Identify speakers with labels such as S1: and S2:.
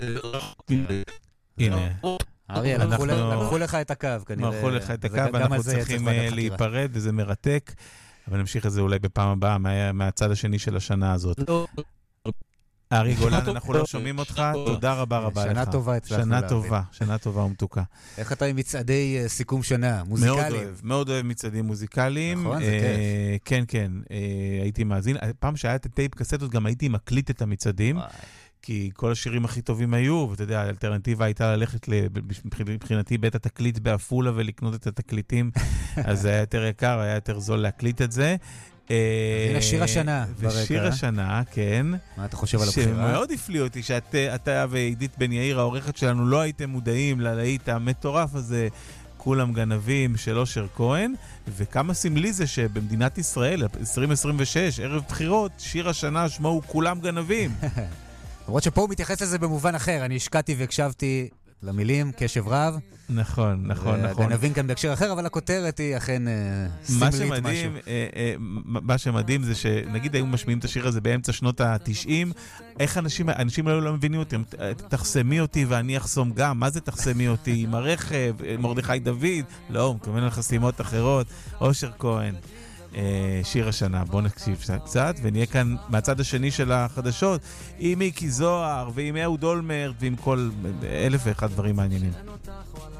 S1: הנה.
S2: אריה, לקחו לך את הקו, כנראה.
S1: לקחו לך את הקו, אנחנו צריכים להיפרד, וזה מרתק, אבל נמשיך את זה אולי בפעם הבאה, מהצד השני של השנה הזאת. ארי גולן, אנחנו לא שומעים אותך, תודה רבה רבה לך.
S2: שנה טובה אצלנו.
S1: שנה טובה ומתוקה.
S2: איך אתה עם מצעדי סיכום שנה, מוזיקליים?
S1: מאוד אוהב מצעדים מוזיקליים.
S2: נכון, זה כיף.
S1: כן, הייתי מאזין. פעם שהיה את הטייפ קסטות, גם הייתי מקליט את המצעדים. כי כל השירים הכי טובים היו, ואתה יודע, האלטרנטיבה הייתה ללכת מבחינתי בית התקליט באפולה ולקנות את התקליטים, אז זה היה יותר יקר, היה יותר זול להקליט את זה.
S2: הנה שיר השנה ברקע.
S1: ושיר השנה, כן.
S2: מה אתה חושב על הבחירה?
S1: שמאוד הפליא אותי שאתה ועידית בן יאיר, העורכת שלנו, לא הייתם מודעים ללהיט המטורף הזה, כולם גנבים של אושר כהן, וכמה סמלי זה שבמדינת ישראל, 2026, ערב בחירות, שיר השנה שמו הוא כולם גנבים.
S2: למרות שפה הוא מתייחס לזה במובן אחר, אני השקעתי והקשבתי למילים, קשב רב.
S1: נכון.
S2: גנבים כאן בהקשר אחר, אבל הכותרת היא אכן סמלית משהו.
S1: מה שמדהים זה שנגיד היו משמיעים את השיר הזה באמצע שנות ה-90, איך אנשים לא מבינים אותי, תחסמי אותי ואני אחסום גם, מה זה תחסמי אותי עם הרכב, מרדכי דוד, לא, הוא מתכוון לחסימות אחרות, אושר כהן. שיר השנה, בואו נקשיב קצת ונהיה כאן מהצד השני של החדשות עם מיקי זוהר ועם אהוד אולמרט ועם כל 1001 דברים מעניינים.